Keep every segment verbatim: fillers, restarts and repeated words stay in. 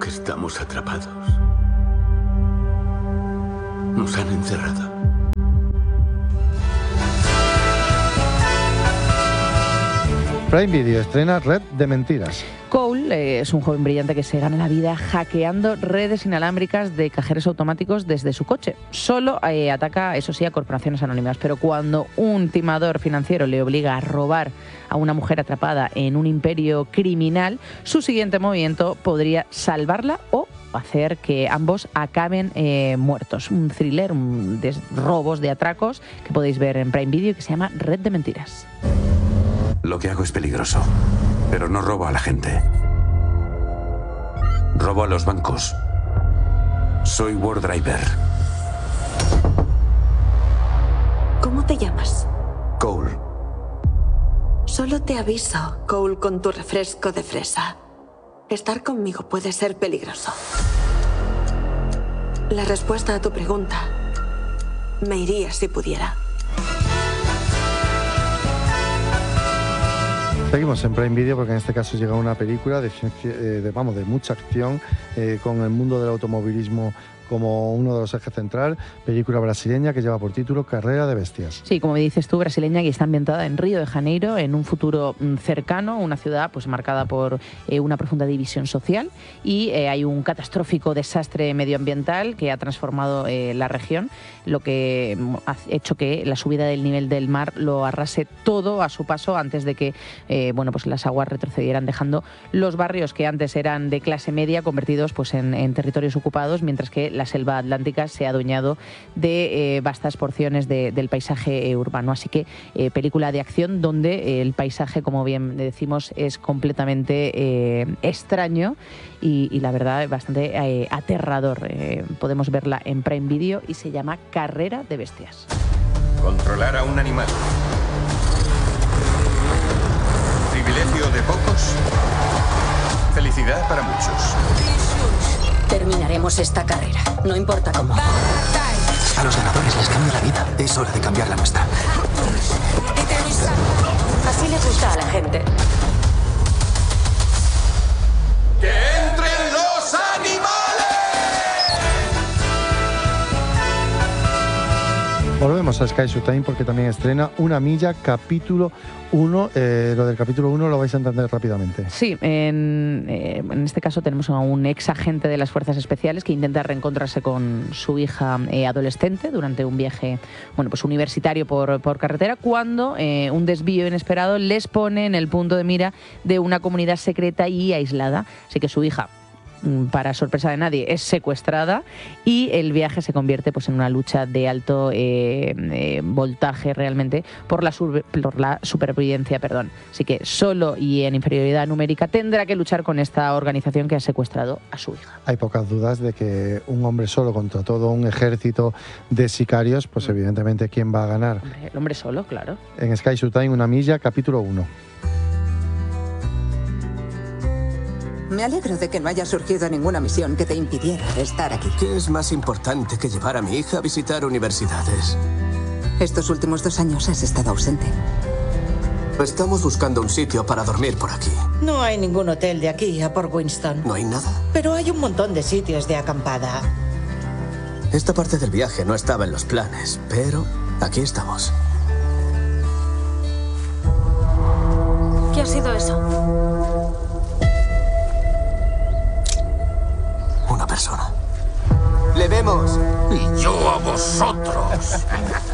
que estamos atrapados. Nos han encerrado. Prime Video estrena Red de Mentiras. Cole eh, es un joven brillante que se gana la vida hackeando redes inalámbricas de cajeros automáticos desde su coche. Solo eh, ataca, eso sí, a corporaciones anónimas, pero cuando un timador financiero le obliga a robar a una mujer atrapada en un imperio criminal, su siguiente movimiento podría salvarla o hacer que ambos acaben eh, muertos. Un thriller un de robos, de atracos, que podéis ver en Prime Video, que se llama Red de Mentiras. Lo que hago es peligroso, pero no robo a la gente. Robo a los bancos. Soy War Driver. ¿Cómo te llamas? Cole. Solo te aviso, Cole, con tu refresco de fresa. Estar conmigo puede ser peligroso. La respuesta a tu pregunta: me iría si pudiera. Seguimos en Prime Video porque en este caso llega una película de, ciencia, eh, de, vamos, de mucha acción eh, con el mundo del automovilismo como uno de los ejes central, película brasileña que lleva por título Carrera de Bestias. Sí, como dices tú, brasileña, y está ambientada en Río de Janeiro, en un futuro cercano, una ciudad pues marcada por eh, una profunda división social, y eh, hay un catastrófico desastre medioambiental que ha transformado eh, la región, lo que ha hecho que la subida del nivel del mar lo arrase todo a su paso antes de que eh, bueno, pues las aguas retrocedieran, dejando los barrios que antes eran de clase media convertidos pues en, en territorios ocupados, mientras que la selva atlántica se ha adueñado de eh, vastas porciones de, del paisaje eh, urbano. Así que eh, película de acción donde eh, el paisaje, como bien decimos, es completamente eh, extraño y, y la verdad bastante eh, aterrador. Eh, podemos verla en Prime Video y se llama Carrera de Bestias. Controlar a un animal. Privilegio de pocos. Felicidad para muchos. Terminaremos esta carrera, no importa cómo. A los ganadores les cambia la vida. Es hora de cambiar la nuestra. Así le gusta a la gente. ¡Que entren los animales! Volvemos a Sky Showtime porque también estrena Una Milla, capítulo uno. Eh, lo del capítulo uno lo vais a entender rápidamente. Sí, en, eh, en este caso tenemos a un ex agente de las Fuerzas Especiales que intenta reencontrarse con su hija eh, adolescente durante un viaje bueno, pues universitario por, por carretera, cuando eh, un desvío inesperado les pone en el punto de mira de una comunidad secreta y aislada. Así que su hija, para sorpresa de nadie, es secuestrada y el viaje se convierte pues, en una lucha de alto eh, eh, voltaje realmente por la, sur, por la supervivencia. Perdón. Así que solo y en inferioridad numérica tendrá que luchar con esta organización que ha secuestrado a su hija. Hay pocas dudas de que un hombre solo contra todo un ejército de sicarios, pues evidentemente ¿quién va a ganar? Hombre, el hombre solo, claro. En Sky Showtime, Una Milla, capítulo uno. Me alegro de que no haya surgido ninguna misión que te impidiera estar aquí. ¿Qué es más importante que llevar a mi hija a visitar universidades? Estos últimos dos años has estado ausente. Estamos buscando un sitio para dormir por aquí. No hay ningún hotel de aquí a Port Winston. ¿No hay nada? Pero hay un montón de sitios de acampada. Esta parte del viaje no estaba en los planes, pero aquí estamos. ¿Qué ha sido eso? Una persona. ¡Le vemos! Y yo a vosotros.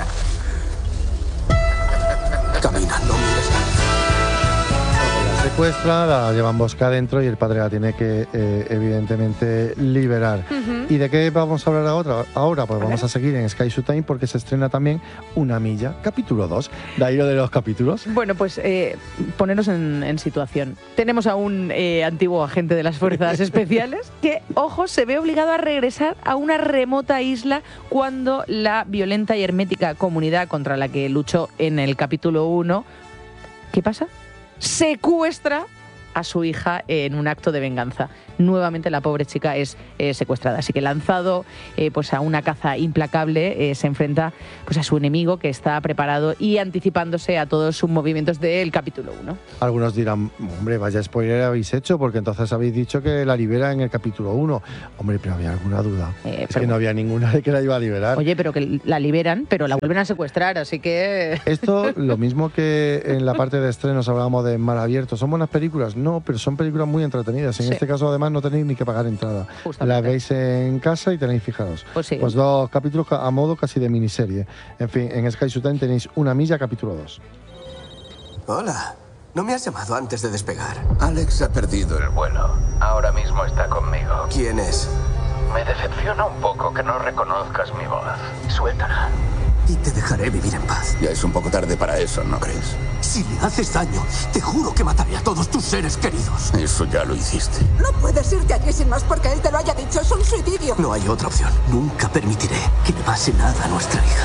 Camina, no mires. La secuestra, la llevan bosca adentro y el padre la tiene que, eh, evidentemente, liberar. Uh-huh. ¿Y de qué vamos a hablar ahora? Ahora, pues a vamos ver. a seguir en Sky Showtime porque se estrena también Una Milla, capítulo dos. ¿De ahí lo de los capítulos? Bueno, pues eh, ponernos en, en situación. Tenemos a un eh, antiguo agente de las Fuerzas Especiales que, ojo, se ve obligado a regresar a una remota isla cuando la violenta y hermética comunidad contra la que luchó en el capítulo uno, ¿qué pasa? Secuestra a su hija en un acto de venganza. Nuevamente la pobre chica es eh, secuestrada, así que lanzado eh, pues a una caza implacable, eh, se enfrenta pues a su enemigo, que está preparado y anticipándose a todos sus movimientos del capítulo uno. Algunos dirán, hombre, vaya spoiler habéis hecho, porque entonces habéis dicho que la libera en el capítulo uno. Hombre, pero había alguna duda. Eh, es pero, que no había ninguna de que la iba a liberar. Oye, pero que la liberan, pero la vuelven a secuestrar, así que... Esto, lo mismo que en la parte de estrenos hablábamos de Mar Abierto, ¿son buenas películas? No, pero son películas muy entretenidas. En Sí. este caso, además, no tenéis ni que pagar entrada. Justamente. La veis en casa y tenéis fijaros. Pues sí. Pues dos capítulos a modo casi de miniserie. En fin, en Sky Showtime tenéis Una milla, capítulo dos. Hola. ¿No me has llamado antes de despegar? Alex ha perdido el vuelo. Ahora mismo está conmigo. ¿Quién es? Me decepciona un poco que no reconozcas mi voz. Suéltala. Y te dejaré vivir en paz. Ya es un poco tarde para eso, ¿no crees? Si le haces daño, te juro que mataré a todos tus seres queridos. Eso ya lo hiciste. No puedes irte allí sin más porque él te lo haya dicho. Es un suicidio. No hay otra opción. Nunca permitiré que le pase nada a nuestra hija.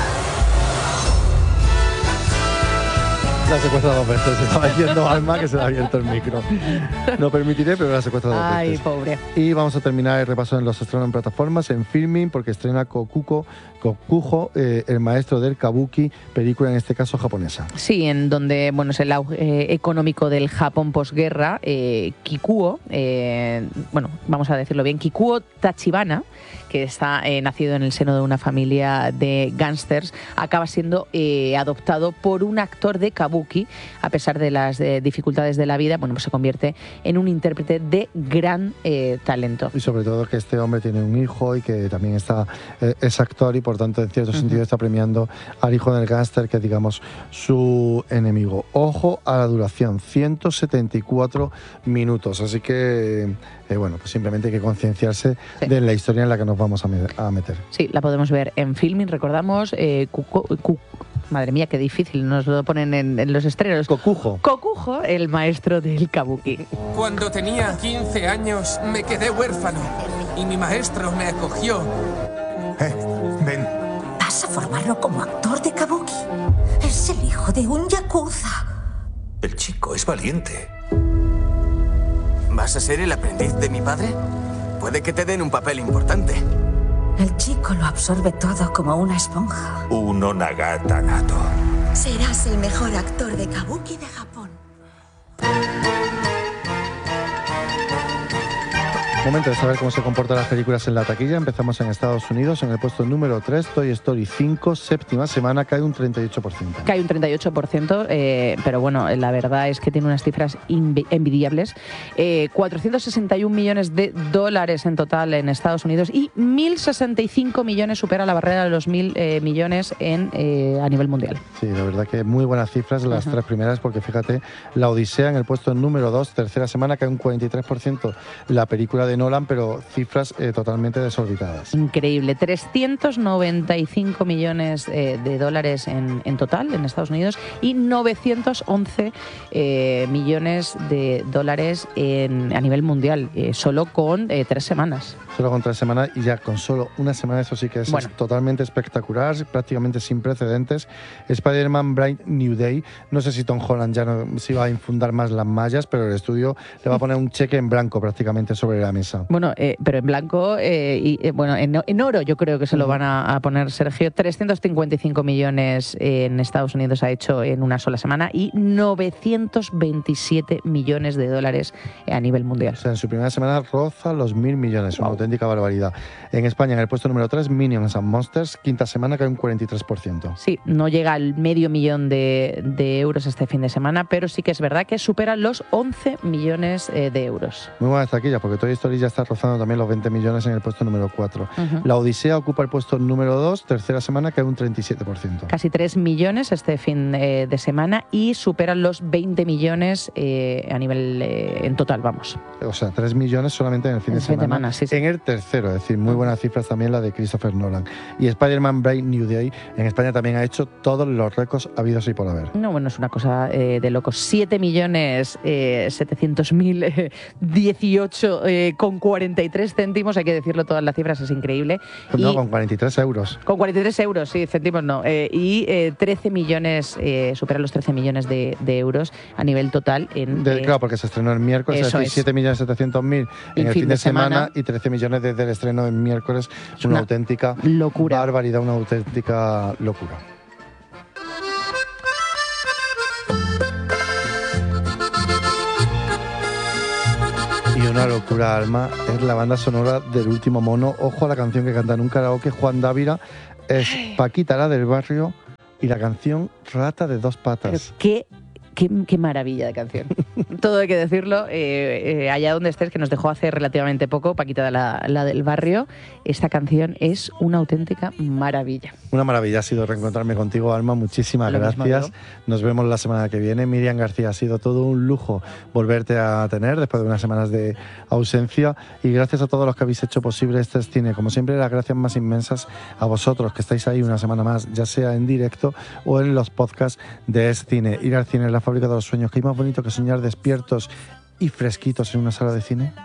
La secuestra dos veces. Estaba diciendo Alma que se le ha abierto el micro. No permitiré, pero la secuestra dos Ay, veces. pobre. Y vamos a terminar el repaso en los estrenos en plataformas, en Filming, porque estrena Kokuko, Kokujo, eh, el maestro del kabuki, película en este caso japonesa. Sí, en donde bueno, es el auge eh, económico del Japón posguerra, eh, Kikuo, eh, bueno, vamos a decirlo bien, Kikuo Tachibana, que está eh, nacido en el seno de una familia de gángsters, acaba siendo eh, adoptado por un actor de kabuki. A pesar de las eh, dificultades de la vida, bueno, pues se convierte en un intérprete de gran eh, talento. Y sobre todo que este hombre tiene un hijo y que también está eh, es actor y por tanto en cierto uh-huh. sentido está premiando al hijo del gángster, que es, digamos, su enemigo. Ojo a la duración, ciento setenta y cuatro minutos, así que eh, bueno, pues simplemente hay que concienciarse sí. de la historia en la que nos vamos a, me- a meter. Sí, la podemos ver en Filming, recordamos, eh, Cuco, Cuco, madre mía, qué difícil, nos lo ponen en, en los estrenos. Kokujo. Kokujo, el maestro del kabuki. Cuando tenía quince años me quedé huérfano y mi maestro me acogió. Eh, ven. ¿Vas a formarlo como actor de kabuki? Es el hijo de un yakuza. El chico es valiente. ¿Vas a ser el aprendiz de mi padre? Puede que te den un papel importante. El chico lo absorbe todo como una esponja. Un Onagata nato. Serás el mejor actor de kabuki de Japón. Momento de saber cómo se comportan las películas en la taquilla. Empezamos en Estados Unidos, en el puesto número tres, Toy Story cinco, séptima semana, cae un treinta y ocho por ciento. Cae un treinta y ocho por ciento, eh, pero bueno, la verdad es que tiene unas cifras invi- envidiables. Eh, cuatrocientos sesenta y un millones de dólares en total en Estados Unidos y mil sesenta y cinco millones, supera la barrera de los mil eh, millones en, eh, a nivel mundial. Sí, la verdad que muy buenas cifras las uh-huh. tres primeras, porque fíjate, La Odisea en el puesto número dos, tercera semana, cae un cuarenta y tres por ciento. La película de Nolan, pero cifras eh, totalmente desorbitadas. Increíble, trescientos noventa y cinco millones eh, de dólares en, en total en Estados Unidos y novecientos once eh, millones de dólares en, a nivel mundial, eh, solo con eh, tres semanas. Solo con tres semanas y ya con solo una semana, eso sí que es, bueno. es totalmente espectacular, prácticamente sin precedentes. Spider-Man Bright New Day, no sé si Tom Holland ya no se iba a infundar más las mallas, pero el estudio le va a poner un cheque en blanco prácticamente sobre la mesa. Bueno, eh, pero en blanco eh, y eh, bueno, en, en oro yo creo que se lo van a, a poner, Sergio. trescientos cincuenta y cinco millones en Estados Unidos ha hecho en una sola semana y novecientos veintisiete millones de dólares a nivel mundial. O sea, en su primera semana roza los mil millones, wow. Una auténtica barbaridad. En España, en el puesto número tres, Minions and Monsters, quinta semana, cae un cuarenta y tres por ciento. Sí, no llega al medio millón de, de euros este fin de semana, pero sí que es verdad que supera los once millones eh, de euros. Muy buena taquilla, porque Toy Story ya está rozando también los veinte millones en el puesto número cuatro. Uh-huh. La Odisea ocupa el puesto número dos, tercera semana, cae un treinta y siete por ciento. Casi tres millones este fin eh, de semana y superan los veinte millones eh, a nivel eh, en total, vamos. O sea, tres millones solamente en el fin en de semana. semana sí, sí. En el tercero, es decir, muy buenas cifras también la de Christopher Nolan. Y Spider-Man Bright New Day en España también ha hecho todos los récords habidos y por haber. No, bueno, es una cosa eh, de locos. siete millones setecientos mil dieciocho con cuarenta y tres céntimos, hay que decirlo, todas las cifras, es increíble. No, y, con cuarenta y tres euros. Con cuarenta y tres euros, sí, céntimos no. Eh, y eh, trece millones, eh, supera los trece millones de, de euros a nivel total. En, de, eh, claro, porque se estrenó el miércoles, es decir, siete millones setecientos mil en el fin de semana, semana y trece millones desde el estreno en miércoles. Es una, una auténtica locura. barbaridad, una auténtica locura. Y una locura, Alma, es la banda sonora del Último Mono. Ojo a la canción que canta en un karaoke Juan Dávila. Es Paquita, la del barrio, y la canción Rata de dos patas. Pero qué, qué, qué maravilla de canción. Todo hay que decirlo. Eh, eh, allá donde estés, que nos dejó hace relativamente poco, Paquita, la, la del barrio, esta canción es una auténtica maravilla. Una maravilla ha sido reencontrarme contigo, Alma. Muchísimas Lo gracias. mismo, Nos vemos la semana que viene. Miriam García, ha sido todo un lujo volverte a tener después de unas semanas de ausencia. Y gracias a todos los que habéis hecho posible este cine. Como siempre, las gracias más inmensas a vosotros que estáis ahí una semana más, ya sea en directo o en los podcasts de Es Cine. Ir al cine es la fábrica de los sueños. ¿Qué hay más bonito que soñar despiertos y fresquitos en una sala de cine?